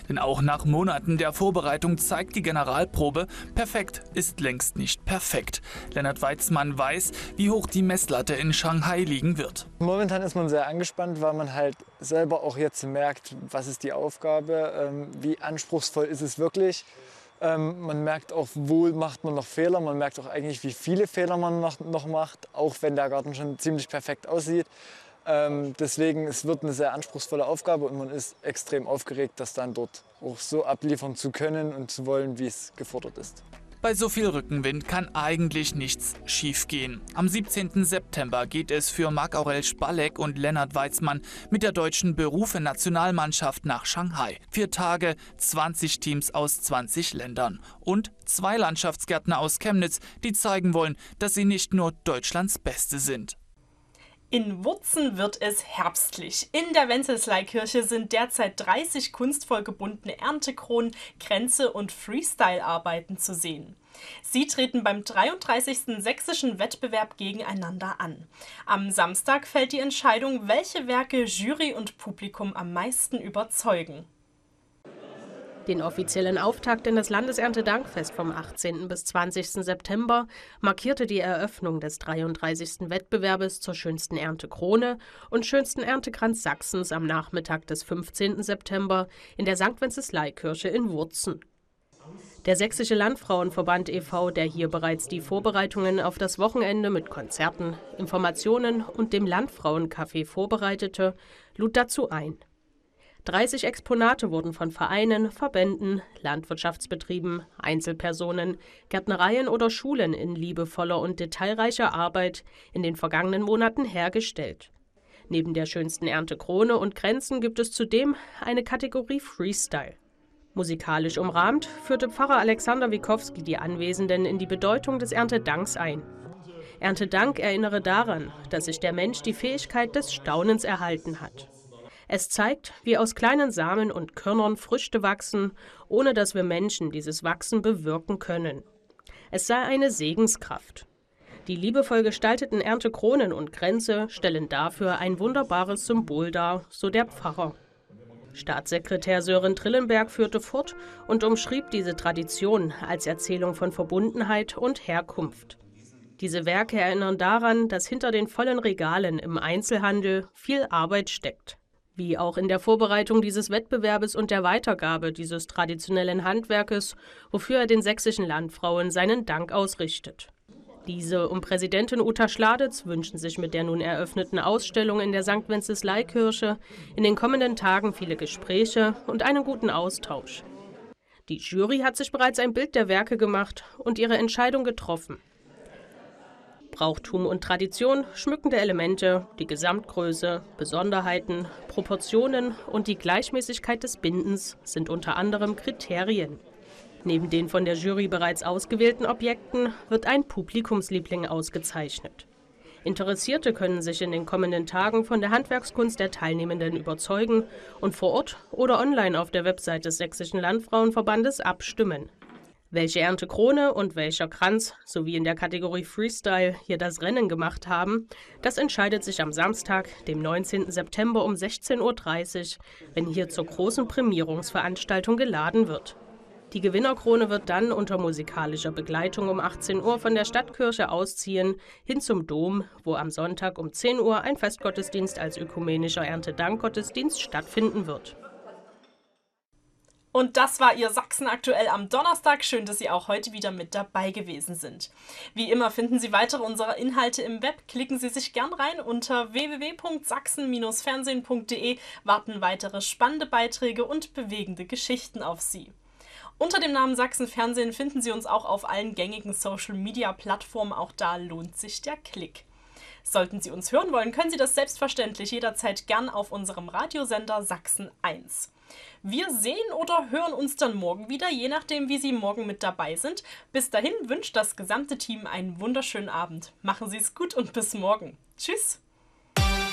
Denn auch nach Monaten der Vorbereitung zeigt die Generalprobe, perfekt ist längst nicht perfekt. Lennart Weitzmann weiß, wie hoch die Messlatte in Shanghai liegen wird. Momentan ist man sehr angespannt, weil man halt selber auch jetzt merkt, was ist die Aufgabe, wie anspruchsvoll ist es wirklich. Man merkt auch, wo macht man noch Fehler, man merkt auch eigentlich, wie viele Fehler man noch macht, auch wenn der Garten schon ziemlich perfekt aussieht. Deswegen, es wird eine sehr anspruchsvolle Aufgabe und man ist extrem aufgeregt, das dann dort auch so abliefern zu können und zu wollen, wie es gefordert ist. Bei so viel Rückenwind kann eigentlich nichts schiefgehen. Am 17. September geht es für Marc-Aurel Spalleck und Lennart Weitzmann mit der deutschen Berufe-Nationalmannschaft nach Shanghai. 4 Tage, 20 Teams aus 20 Ländern und 2 Landschaftsgärtner aus Chemnitz, die zeigen wollen, dass sie nicht nur Deutschlands Beste sind. In Wurzen wird es herbstlich. In der Wenzelslaikirche sind derzeit 30 kunstvoll gebundene Erntekronen, Kränze und Freestyle-Arbeiten zu sehen. Sie treten beim 33. sächsischen Wettbewerb gegeneinander an. Am Samstag fällt die Entscheidung, welche Werke Jury und Publikum am meisten überzeugen. Den offiziellen Auftakt in das Landeserntedankfest vom 18. bis 20. September markierte die Eröffnung des 33. Wettbewerbes zur schönsten Erntekrone und schönsten Erntekranz Sachsens am Nachmittag des 15. September in der St. Wenceslaikirche in Wurzen. Der Sächsische Landfrauenverband e.V., der hier bereits die Vorbereitungen auf das Wochenende mit Konzerten, Informationen und dem Landfrauencafé vorbereitete, lud dazu ein. 30 Exponate wurden von Vereinen, Verbänden, Landwirtschaftsbetrieben, Einzelpersonen, Gärtnereien oder Schulen in liebevoller und detailreicher Arbeit in den vergangenen Monaten hergestellt. Neben der schönsten Erntekrone und Kränzen gibt es zudem eine Kategorie Freestyle. Musikalisch umrahmt führte Pfarrer Alexander Wikowski die Anwesenden in die Bedeutung des Erntedanks ein. Erntedank erinnere daran, dass sich der Mensch die Fähigkeit des Staunens erhalten hat. Es zeigt, wie aus kleinen Samen und Körnern Früchte wachsen, ohne dass wir Menschen dieses Wachsen bewirken können. Es sei eine Segenskraft. Die liebevoll gestalteten Erntekronen und Kränze stellen dafür ein wunderbares Symbol dar, so der Pfarrer. Staatssekretär Sören Trillenberg führte fort und umschrieb diese Tradition als Erzählung von Verbundenheit und Herkunft. Diese Werke erinnern daran, dass hinter den vollen Regalen im Einzelhandel viel Arbeit steckt. Wie auch in der Vorbereitung dieses Wettbewerbes und der Weitergabe dieses traditionellen Handwerkes, wofür er den sächsischen Landfrauen seinen Dank ausrichtet. Diese und Präsidentin Uta Schladitz wünschen sich mit der nun eröffneten Ausstellung in der St. Wenceslaikirche in den kommenden Tagen viele Gespräche und einen guten Austausch. Die Jury hat sich bereits ein Bild der Werke gemacht und ihre Entscheidung getroffen. Brauchtum und Tradition, schmückende Elemente, die Gesamtgröße, Besonderheiten, Proportionen und die Gleichmäßigkeit des Bindens sind unter anderem Kriterien. Neben den von der Jury bereits ausgewählten Objekten wird ein Publikumsliebling ausgezeichnet. Interessierte können sich in den kommenden Tagen von der Handwerkskunst der Teilnehmenden überzeugen und vor Ort oder online auf der Website des Sächsischen Landfrauenverbandes abstimmen. Welche Erntekrone und welcher Kranz sowie in der Kategorie Freestyle hier das Rennen gemacht haben, das entscheidet sich am Samstag, dem 19. September um 16:30 Uhr, wenn hier zur großen Prämierungsveranstaltung geladen wird. Die Gewinnerkrone wird dann unter musikalischer Begleitung um 18 Uhr von der Stadtkirche ausziehen, hin zum Dom, wo am Sonntag um 10 Uhr ein Festgottesdienst als ökumenischer Erntedankgottesdienst stattfinden wird. Und das war Ihr Sachsen aktuell am Donnerstag. Schön, dass Sie auch heute wieder mit dabei gewesen sind. Wie immer finden Sie weitere unserer Inhalte im Web. Klicken Sie sich gern rein. Unter www.sachsen-fernsehen.de warten weitere spannende Beiträge und bewegende Geschichten auf Sie. Unter dem Namen Sachsen Fernsehen finden Sie uns auch auf allen gängigen Social-Media-Plattformen. Auch da lohnt sich der Klick. Sollten Sie uns hören wollen, können Sie das selbstverständlich jederzeit gern auf unserem Radiosender Sachsen 1. Wir sehen oder hören uns dann morgen wieder, je nachdem, wie Sie morgen mit dabei sind. Bis dahin wünscht das gesamte Team einen wunderschönen Abend. Machen Sie es gut und bis morgen. Tschüss!